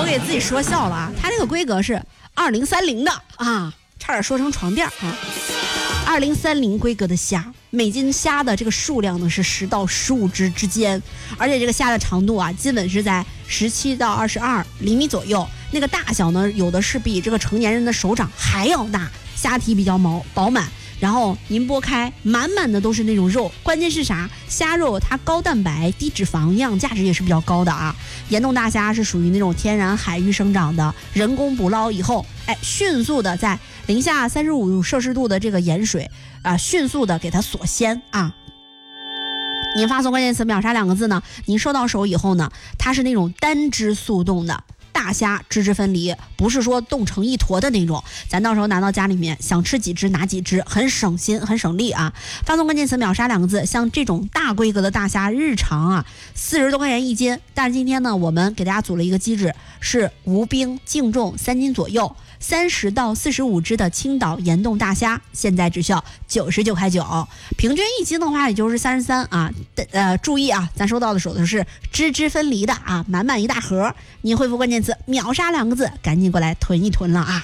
给自己说笑了啊！它这个规格是2030的啊，差点说成床垫啊。2030规格的虾，每斤虾的这个数量呢是10到15只之间，而且这个虾的长度啊，基本是在17到22厘米左右。那个大小呢，有的是比这个成年人的手掌还要大，虾体比较饱满。然后您剥开，满满的都是那种肉。关键是啥？虾肉它高蛋白、低脂肪，营养价值也是比较高的啊。岩洞大虾是属于那种天然海域生长的，人工捕捞以后，迅速的在零下35摄氏度的这个盐水啊，迅速的给它锁鲜啊。您发送关键词秒杀2个字呢，您收到手以后呢，它是那种单只速冻的。大虾只汁分离，不是说冻成一坨的那种，咱到时候拿到家里面想吃几只拿几只，很省心很省力啊。发送关键词秒杀2个字，像这种大规格的大虾日常啊40多块钱1斤，但是今天呢我们给大家组了一个机制，是无冰净重3斤左右，30到45只的青岛岩洞大虾现在只需要99块9，平均1斤的话也就是33啊。注意啊，咱收到的手的是只汁分离的啊，满满一大盒。您回复关键词秒杀2个字，赶紧过来囤一囤了啊。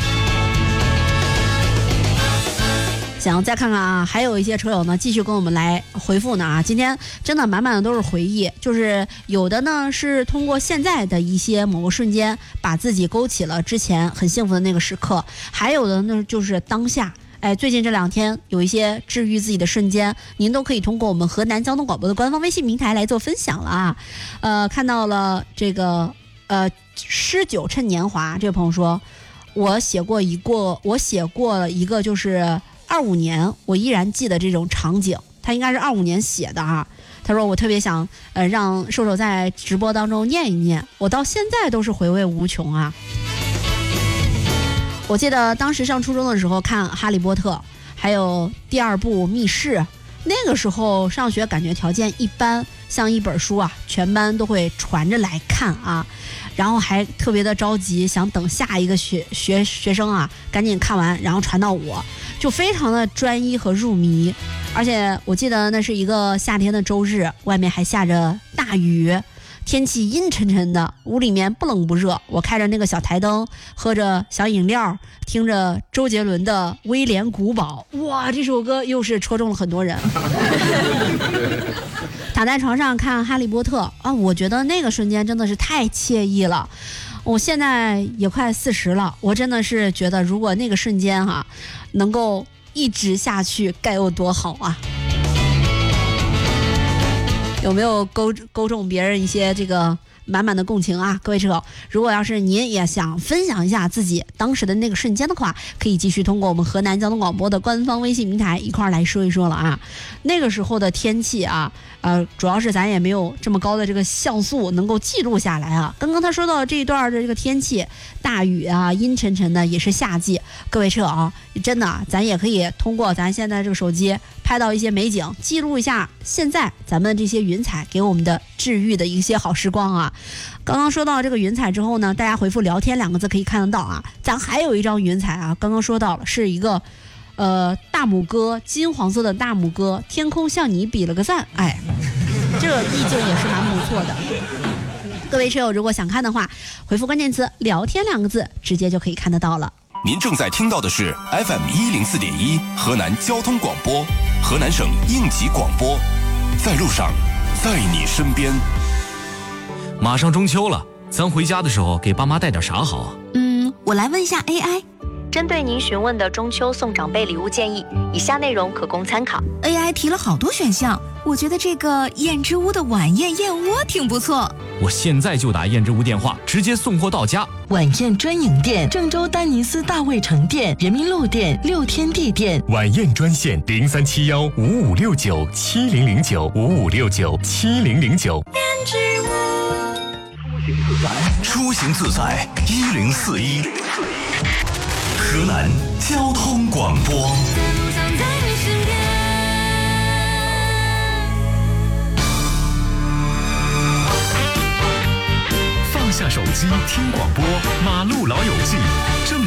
行，再看看啊，还有一些车友呢继续跟我们来回复呢啊。今天真的满满的都是回忆，就是有的呢是通过现在的一些某个瞬间把自己勾起了之前很幸福的那个时刻，还有的呢就是当下。最近这2天有一些治愈自己的瞬间，您都可以通过我们河南交通广播的官方微信平台来做分享了啊。看到了这个诗酒趁年华，这位朋友说，我写过了一个就是25年，我依然记得这种场景，他应该是25年写的啊。他说我特别想让瘦瘦在直播当中念一念，我到现在都是回味无穷啊。我记得当时上初中的时候看《哈利波特》，还有第2部《密室》，那个时候上学感觉条件一般，像一本书啊，全班都会传着来看啊，然后还特别的着急，想等下一个学生啊赶紧看完，然后传到我，就非常的专一和入迷。而且我记得那是一个夏天的周日，外面还下着大雨，天气阴沉沉的，屋里面不冷不热，我开着那个小台灯，喝着小饮料，听着周杰伦的《威廉古堡》，哇，这首歌又是戳中了很多人。躺在床上看《哈利波特》啊，我觉得那个瞬间真的是太惬意了。我现在也快40了，我真的是觉得如果那个瞬间能够一直下去，该有多好啊！有没有勾中别人一些这个满满的共情啊？各位车友，如果要是您也想分享一下自己当时的那个瞬间的话，可以继续通过我们河南交通广播的官方微信平台一块来说一说了啊。那个时候的天气啊，主要是咱也没有这么高的这个像素能够记录下来啊。刚刚他说到这一段的这个天气，大雨啊，阴沉沉的，也是夏季。各位车友啊，真的咱也可以通过咱现在这个手机拍到一些美景，记录一下现在咱们这些云彩给我们的治愈的一些好时光啊。刚刚说到这个云彩之后呢，大家回复聊天2个字可以看得到啊。咱还有一张云彩啊，刚刚说到了是一个大拇哥，金黄色的大拇哥，天空向你比了个赞，这个意境也是蛮不错的。各位车友如果想看的话，回复关键词聊天2个字直接就可以看得到了。 您正在听到的是 FM104.1 河南交通广播，河南省应急广播，在路上，在你身边。 马上中秋了，咱回家的时候给爸妈带点啥好啊？ 我来问一下 AI。 针对您询问的中秋送长辈礼物建议，以下内容可供参考。 AI 提了好多选项，我觉得这个燕之屋的晚宴燕窝挺不错。 我现在就打燕之屋电话，直接送货到家。 晚宴专营店：郑州丹尼斯大卫城店、人民路店、六天地店。 晚宴专线：037155697009，55697009。 燕之屋。 出行自在1041，河南交通广播。 放下手机听广播，马路老友记。